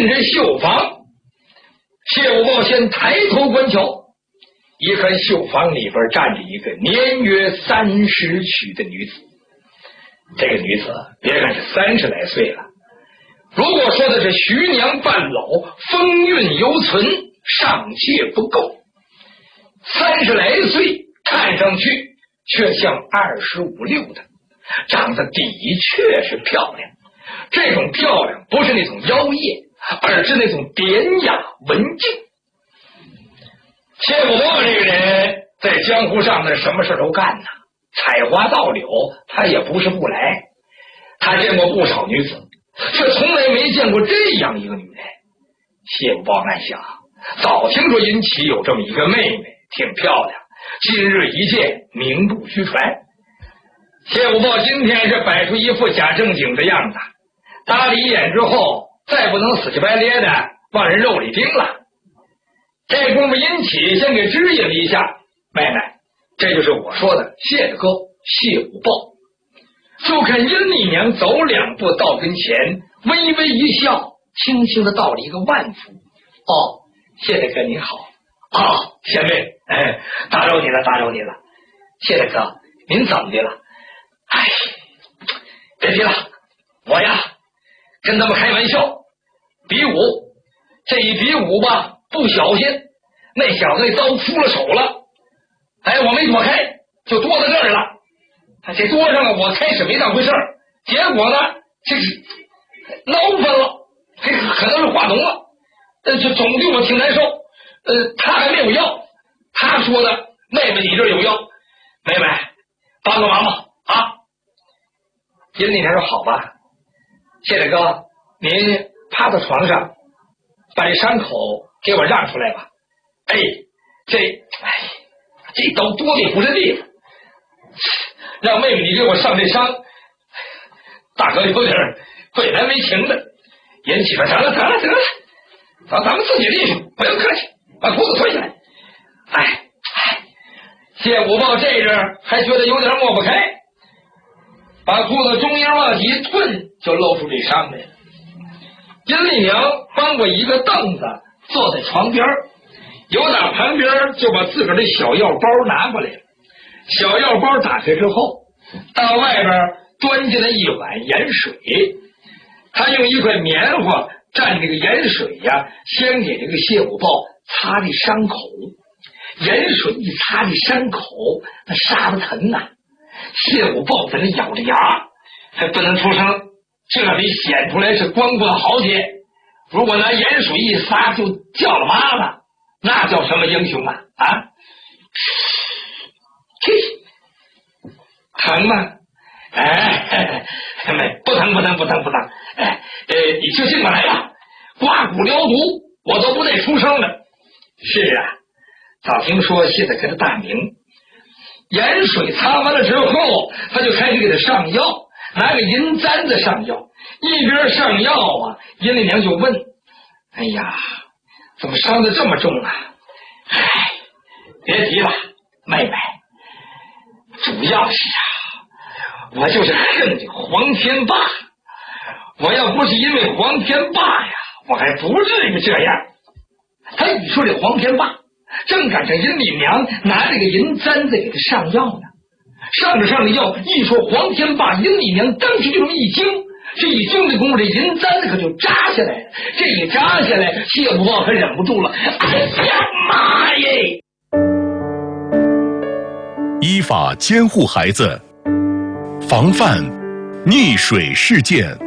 进这绣房，谢武豹先抬头观瞧，一看绣房里边站着一个年约30许的女子。这个女子别看是30来岁了，如果说的是徐娘半老，风韵犹存，尚且不够，30来岁看上去却像25、26的，长得的确是漂亮。这种漂亮不是那种妖艳，而是那种典雅文静。谢武豹这个人在江湖上的什么事都干呐，采花盗柳他也不是不来，他见过不少女子，却从来没见过这样一个女人。谢武豹暗想，早听说尹启有这么一个妹妹挺漂亮，今日一见，名不虚传。谢武豹今天是摆出一副假正经的样子，打理一眼之后，再不能死乞白咧的往人肉里盯了。这功夫尹启先给指引了一下，妹妹，这就是我说的谢大哥谢武豹。就看殷丽娘走2步到跟前，微微一笑，轻轻的道了一个万福。哦，谢大哥您好。啊，贤妹，打扰你了，打扰你了。谢大哥，您怎么的了？哎，别提了，我呀跟他们开玩笑比武，这一比武吧，不小心那小子那刀出了手了，我没躲开就躲到这儿了。这躲上了，我开始没当回事儿，结果呢这是闹翻了，这可能是化脓了，这总对我挺难受。他还没有药，他说的妹妹你这有药，妹妹帮个忙吧啊！殷丽娘说好吧，谢大哥您趴到床上，把这伤口给我让出来吧。这刀多的不是地方，让妹妹你给我上这伤，大哥有点悔来没情的。引起了，得了，咱们自己练手，不要客气，把裤子脱下来。谢武豹这阵还觉得有点抹不开，把裤子中间往起一吞，就露出这伤来了。殷丽娘搬过一个凳子，坐在床边，由打旁边就把自个儿的小药包拿过来了。小药包打开之后，到外边端进来一碗盐水，他用一块棉花蘸这个盐水呀，先给这个谢武豹擦这伤口。盐水一擦这伤口，那杀得疼呐！谢武豹在那咬着牙，还不能出声，这得显出来是光棍豪杰。如果拿盐水一撒就叫了妈了，那叫什么英雄啊？疼吗？不疼。你就尽管来吧，刮骨疗毒，我都不带出声的。是啊，早听说谢大哥的大名。盐水擦完了之后，他就开始给他上药，拿个银簪子上药。一边上药啊，殷丽娘就问：哎呀，怎么伤得这么重啊？别提了，妹妹，主要是我就是恨这黄天霸。我要不是因为黄天霸呀，我还不至于这样。他一说这黄天霸，正赶上殷丽娘拿这个银簪子给他上药呢。上着药，一说黄天霸，殷丽娘当时就这么一惊，这一惊的功夫，这银簪子可就扎下来了。这一扎下来，谢武豹可忍不住了，哎呀妈耶！ 依法监护孩子，防范溺水事件。